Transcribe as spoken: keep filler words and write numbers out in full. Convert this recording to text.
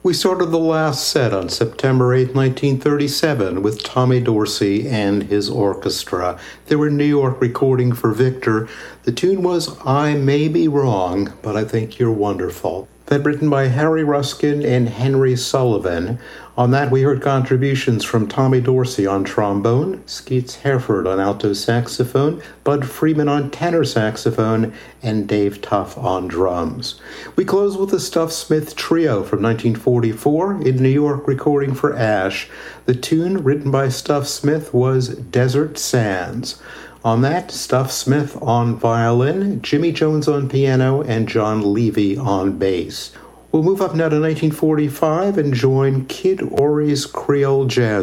We started the last set on September eighth, nineteen thirty-seven, with Tommy Dorsey and his orchestra. They were in New York recording for Victor. The tune was I May Be Wrong, But I Think You're Wonderful. That written by Harry Ruskin and Henry Sullivan. On that we heard contributions from Tommy Dorsey on trombone, Skeets Hereford on alto saxophone, Bud Freeman on tenor saxophone, and Dave Tuff on drums. We close with the Stuff Smith Trio from nineteen forty-four in New York recording for Ash. The tune written by Stuff Smith was Desert Sands. On that, Stuff Smith on violin, Jimmy Jones on piano, and John Levy on bass. We'll move up now to nineteen forty-five and join Kid Ory's Creole Jazz